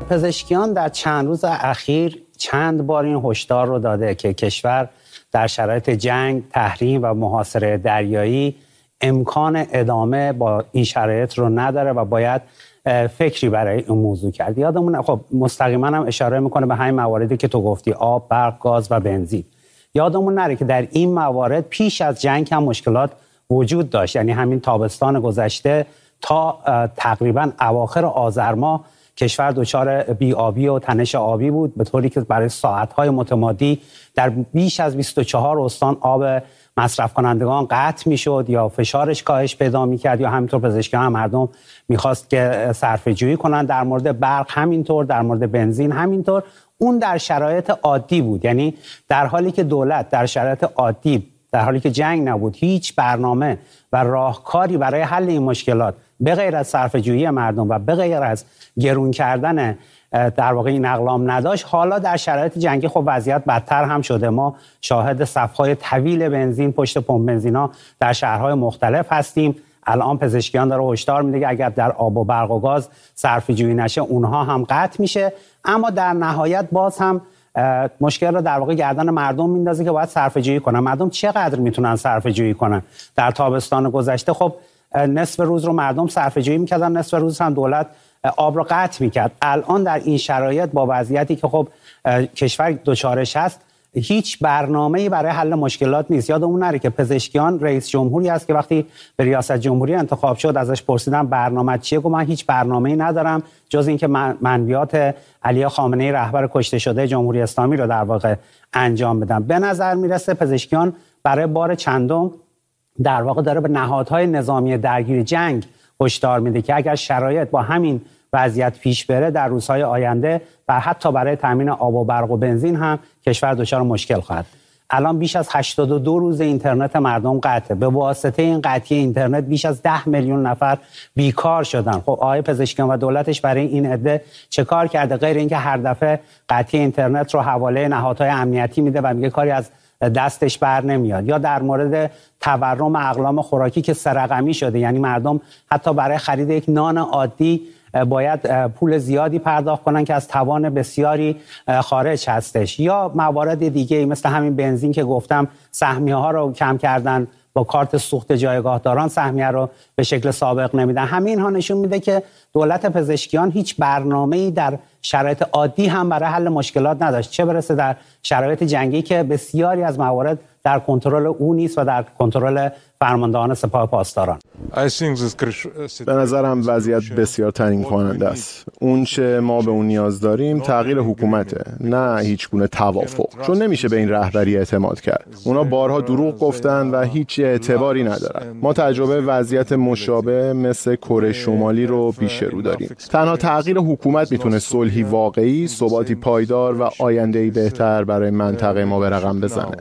پزشکیان در چند روز اخیر چند بار این هشدار رو داده که کشور در شرایط جنگ، تحریم و محاصره دریایی امکان ادامه با این شرایط رو نداره و باید فکری برای این موضوع کرد. یادمون خب مستقیما هم اشاره میکنه به همین مواردی که تو گفتی، آب، برق، گاز و بنزین. یادمون نره که در این موارد پیش از جنگ هم مشکلات وجود داشت. یعنی همین تابستان گذشته تا تقریبا اواخر آذر ماه کشور دچار بی‌آبی و تنش آبی بود، به طوری که برای ساعت‌های متمادی در بیش از 24 استان آب مصرف کنندگان قطع میشد یا فشارش کاهش پیدا میکرد، یا همینطور پزشکان هم مردم میخواست که صرفه جویی کنن. در مورد برق همینطور، در مورد بنزین همینطور. اون در شرایط عادی بود، یعنی در حالی که دولت در شرایط عادی، در حالی که جنگ نبود، هیچ برنامه و راهکاری برای حل این مشکلات به غیر از صرفه جویی مردم و به غیر از گرون کردن در واقع این اقلام نداشت. حالا در شرایط جنگی خب وضعیت بدتر هم شده. ما شاهد صف‌های طویل بنزین پشت پمپ بنزینا در شهرهای مختلف هستیم. الان پزشکیان داره هشدار میده که اگر در آب و برق و گاز صرفه جویی نشه اونها هم قطع میشه. اما در نهایت باز هم مشکل رو در واقع گردن مردم میندازه که باید صرفه جویی کنن. مردم چقدر میتونن صرفه جویی کنن؟ در تابستان گذشته خب نصف روز رو مردم صرفه جویی میکردن، نصف روز هم دولت آب رو قطع میکرد. الان در این شرایط با وضعیتی که خب کشور دچارش هست، هیچ برنامه‌ای برای حل مشکلات نیست. یادمون نره که پزشکیان رئیس جمهوری است که وقتی به ریاست جمهوری انتخاب شد ازش پرسیدن برنامه چیه، گفت من هیچ برنامه‌ای ندارم جز اینکه منویات علی خامنه‌ای رهبر کشته شده جمهوری اسلامی رو در واقع انجام بدم. به نظر میرسه پزشکیان برای بار چندم در واقع داره به نهادهای نظامی درگیر جنگ هشدار میده که اگر شرایط با همین وضعیت پیش بره در روزهای آینده و حتی برای تامین آب و برق و بنزین هم کشور دچار مشکل خواهد. الان بیش از 82 روز اینترنت مردم قطعه. به واسطه این قطعی اینترنت بیش از 10 میلیون نفر بیکار شدن. خب آقای پزشکیان و دولتش برای این عده چه کار کرده غیر اینکه هر دفعه قطعی اینترنت رو حواله نهادهای امنیتی میده و میگه کاری از دستش بر نمیاد؟ یا در مورد تورم اقلام خوراکی که سه‌رقمی شده، یعنی مردم حتی برای خرید یک نان عادی باید پول زیادی پرداخت کنن که از توان بسیاری خارج هستش. یا موارد دیگه مثل همین بنزین که گفتم سهمیه ها رو کم کردن، با کارت سوخت جایگاهداران سهمیه رو به شکل سابق نمیدن. همین ها نشون میده که دولت پزشکیان هیچ برنامه‌ای در شرایط عادی هم برای حل مشکلات نداشت، چه برسه در شرایط جنگی که بسیاری از موارد در کنترل او نیست و در کنترل فرماندهان سپاه پاسداران. به نظرم وضعیت بسیار تعیین کننده است. اون چه ما به اون نیاز داریم تغییر حکومته، نه هیچ گونه توافق. چون نمیشه به این رهبری اعتماد کرد. اونا بارها دروغ گفتن و هیچ اعتباری ندارن. ما تجربه وضعیت مشابه مثل کره شمالی رو پیش رو داریم. تنها تغییر حکومت میتونه صلحی واقعی، ثباتی پایدار و آینده‌ای بهتر برای منطقه ما به رقم بزنه.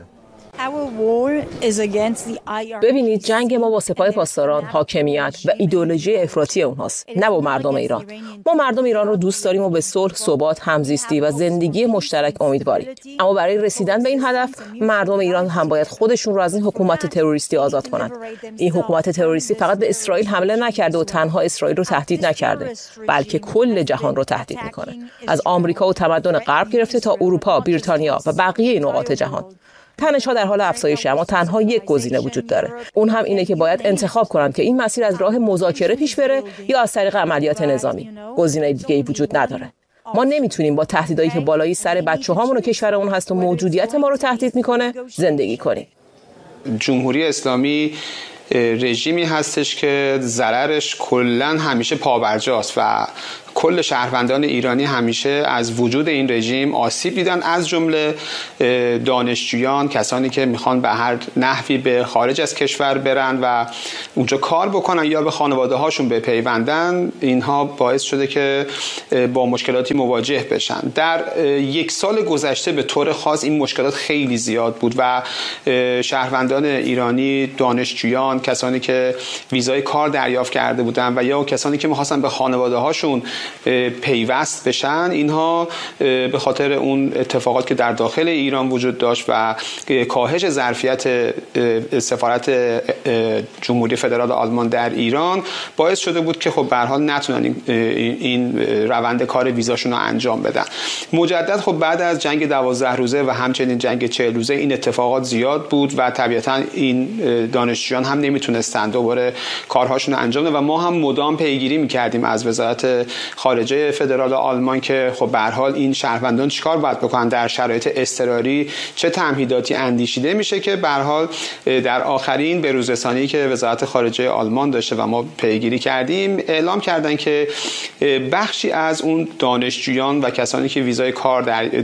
ببینید، جنگ ما با سپاه پاسداران، حاکمیت و ایدئولوژی افراطی اونهاست، نه با مردم ایران. ما مردم ایران رو دوست داریم و به صلح، ثبات، همزیستی و زندگی مشترک امیدواریم. اما برای رسیدن به این هدف، مردم ایران هم باید خودشون رو از این حکومت تروریستی آزاد کنند. این حکومت تروریستی فقط به اسرائیل حمله نکرده و تنها اسرائیل رو تهدید نکرده، بلکه کل جهان رو تهدید میکنه. از آمریکا و تمدن غرب گرفته تا اروپا، بریتانیا و بقیه نقاط جهان. تنش‌ها در حال افزایشه، اما تنها یک گزینه وجود داره. اون هم اینه که باید انتخاب کنند که این مسیر از راه مذاکره پیش بره یا از طریق عملیات نظامی. گزینه دیگه‌ای وجود نداره. ما نمیتونیم با تهدیدایی که بالای سر بچه‌هامون و کشورمون هست و موجودیت ما رو تهدید میکنه زندگی کنیم. جمهوری اسلامی رژیمی هستش که ضررش کلاً همیشه پابرجاست و کل شهروندان ایرانی همیشه از وجود این رژیم آسیب دیدن، از جمله دانشجویان، کسانی که میخوان به هر نحوی به خارج از کشور برن و اونجا کار بکنن یا به خانواده هاشون بپیوندن. اینها باعث شده که با مشکلاتی مواجه بشن. در یک سال گذشته به طور خاص این مشکلات خیلی زیاد بود و شهروندان ایرانی، دانشجویان، کسانی که ویزای کار دریافت کرده بودن و یا کسانی که میخواستن به خانواده هاشون پیوست بشن. اینها به خاطر اون اتفاقات که در داخل ایران وجود داشت و کاهش ظرفیت سفارت جمهوری فدرال آلمان در ایران باعث شده بود که خب به هر حال نتونن این روند کار ویزاشون رو انجام بدن. مجدد خب بعد از جنگ 12 روزه و همچنین جنگ 40 روزه این اتفاقات زیاد بود و طبیعتا این دانشجویان هم نمیتونستن دوباره کارهاشون رو انجام بدن و ما هم مدام پیگیری میکردیم از وزارت خارجه فدرال آلمان که خب به هر حال این شهروندان چیکار باید بکنن در شرایط اضطراری، چه تمهیداتی اندیشیده میشه که به هر حال در آخرین بروزرسانی که وزارت خارجه آلمان داشته و ما پیگیری کردیم اعلام کردن که بخشی از اون دانشجویان و کسانی که ویزای کار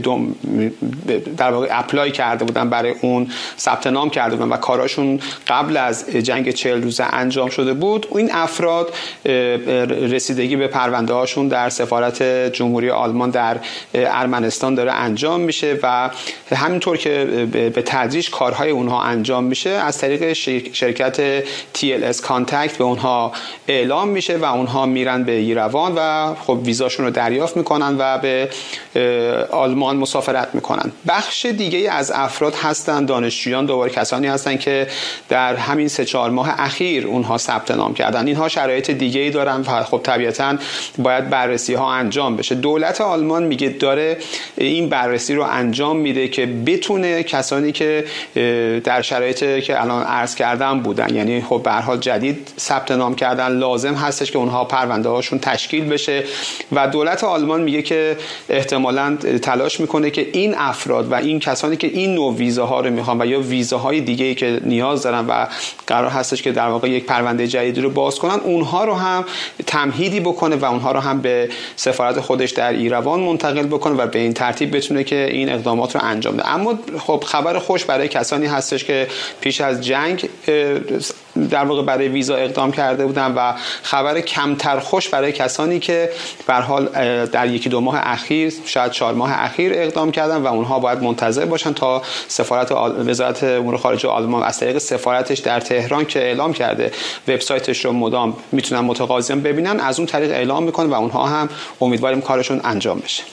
در واقع اپلای کرده بودن برای اون ثبت نام کرده بودن و کاراشون قبل از جنگ 40 روزه انجام شده بود، این افراد رسیدگی به پرونده هاشون در سفارت جمهوری آلمان در ارمنستان داره انجام میشه و همینطور که به تدریج کارهای اونها انجام میشه از طریق شرکت TLS کانتکت به اونها اعلام میشه و اونها میرن به ایروان و خب ویزاشون رو دریافت میکنن و به آلمان مسافرت میکنن. بخش دیگه از افراد هستن دانشجویان، دوباره کسانی هستن که در همین 3-4 ماه اخیر اونها ثبت نام کردن. اینها شرایط دیگه‌ای دارن و خب طبیعتاً باید بررسی ها انجام بشه. دولت آلمان میگه داره این بررسی رو انجام میده که بتونه کسانی که در شرایطی که الان عرض کردم بودن، یعنی خب به هر حال جدید ثبت نام کردن، لازم هستش که اونها پرونده هاشون تشکیل بشه و دولت آلمان میگه که احتمالاً تلاش میکنه که این افراد و این کسانی که این نوع ویزاها رو میخوان و یا ویزاهای دیگه‌ای که نیاز دارن و قرار هستش که در واقع یک پرونده جدیدی رو باز کنن، اونها رو هم تمهیدی بکنه و اونها رو هم به سفارت خودش در ایروان منتقل بکنه و به این ترتیب بتونه که این اقدامات رو انجام بده. اما خب خبر خوش برای کسانی هستش که پیش از جنگ در واقع برای ویزا اقدام کرده بودن و خبر کمتر خوش برای کسانی که به هر حال در 1-2 ماه اخیر، شاید 4 ماه اخیر اقدام کردن و اونها باید منتظر باشن تا سفارت وزارت امور خارجه آلمان از طریق سفارتش در تهران که اعلام کرده وبسایتش رو مدام میتونن متقاضیان ببینن، از اون طریق اعلام میکنه و اونها هم امیدواریم کارشون انجام بشه.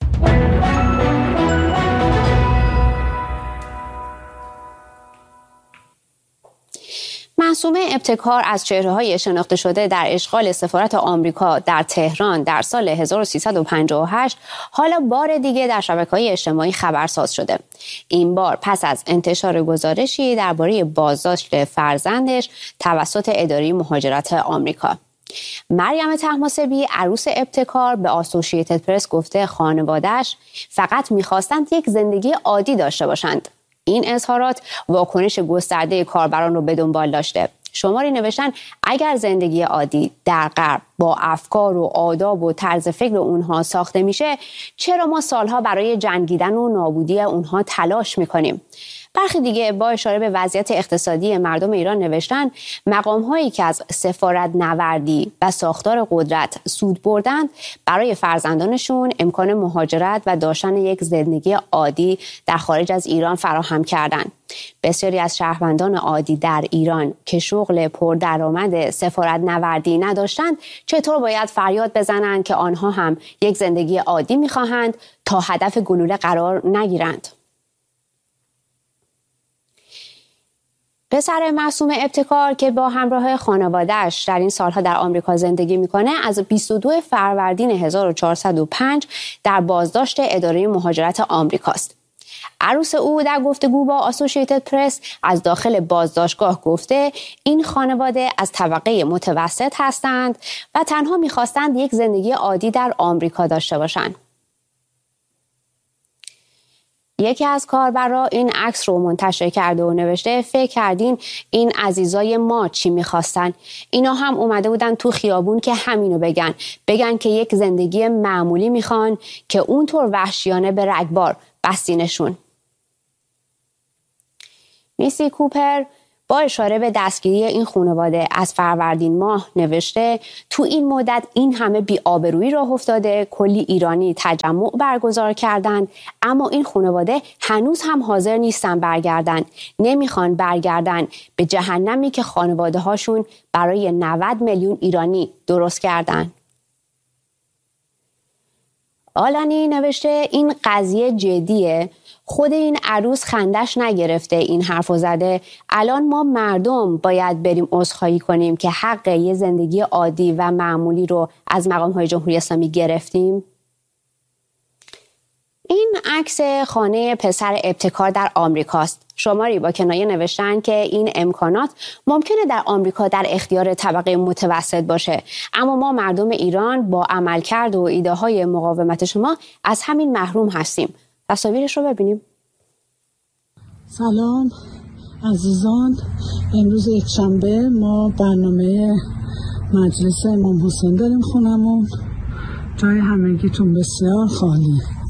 معصومه ابتکار از چهره‌های شناخته شده در اشغال سفارت آمریکا در تهران در سال 1358 حالا بار دیگه در شبکه‌های اجتماعی خبرساز شده. این بار پس از انتشار گزارشی درباره بازداشت فرزندش توسط اداره مهاجرت آمریکا. مریم طهماسبی عروس ابتکار به اسوسییتد پرس گفته خانواده‌اش فقط می‌خواستند یک زندگی عادی داشته باشند. این اظهارات واکنش گسترده کاربران رو به دنبال داشته. شماری نوشتن اگر زندگی عادی در غرب با افکار و آداب و طرز فکر اونها ساخته میشه، چرا ما سالها برای جنگیدن و نابودی اونها تلاش میکنیم؟ برخی دیگه با اشاره به وضعیت اقتصادی مردم ایران نوشتن مقام‌هایی که از سفارت نوردی و ساختار قدرت سود بردند برای فرزندانشون امکان مهاجرت و داشتن یک زندگی عادی در خارج از ایران فراهم کردند. بسیاری از شهروندان عادی در ایران که شغل پردرآمد سفارت نوردی نداشتند چطور باید فریاد بزنند که آنها هم یک زندگی عادی می‌خواهند تا هدف گلوله قرار نگیرند؟ پسر معصومه ابتکار که با همراه خانواده‌اش در این سالها در آمریکا زندگی میکنه از 22 فروردین 1405 در بازداشت اداره مهاجرت آمریکاست. عروس او در گفتگو با اسوسییتد پرس از داخل بازداشتگاه گفته این خانواده از طبقه متوسط هستند و تنها میخواستند یک زندگی عادی در آمریکا داشته باشند. یکی از کاربرا این عکس رو منتشر کرده و نوشته فکر کردین این عزیزای ما چی میخواستن؟ اینا هم اومده بودن تو خیابون که همینو بگن که یک زندگی معمولی میخوان که اونطور وحشیانه به رگبار بستینشون. میسی کوپر با اشاره به دستگیری این خانواده از فروردین ماه نوشته تو این مدت این همه بی‌آبرویی راه افتاده، کلی ایرانی تجمع برگزار کردند، اما این خانواده هنوز هم حاضر نیستن برگردن، نمیخوان برگردن به جهنمی که خانواده هاشون برای 90 میلیون ایرانی درست کردن. آلانی نوشته این قضیه جدیه، خود این عروس خندش نگرفته این حرفو زده. الان ما مردم باید بریم عذرخواهی کنیم که حق یه زندگی عادی و معمولی رو از مقام‌های جمهوری اسلامی گرفتیم. این عکس خانه پسر ابتکار در آمریکاست. شماری با کنایه نوشتن که این امکانات ممکنه در آمریکا در اختیار طبقه متوسط باشه، اما ما مردم ایران با عملکرد و ایده های مقاومت شما از همین محروم هستیم. تصاویرش رو ببینیم. سلام عزیزان، امروز یکشنبه ما برنامه مجلس امام حسین داریم خونمون. جای همگیتون بسیار خالیه.